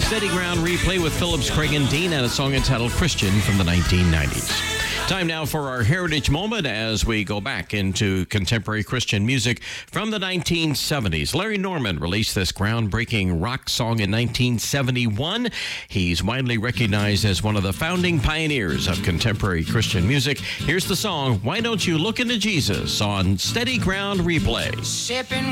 Steady Ground Replay with Phillips, Craig, and Dean, and a song entitled Christian from the 1990s. Time now for our Heritage Moment as we go back into contemporary Christian music from the 1970s. Larry Norman released this groundbreaking rock song in 1971. He's widely recognized as one of the founding pioneers of contemporary Christian music. Here's the song, Why Don't You Look Into Jesus, on Steady Ground Replay. Sipping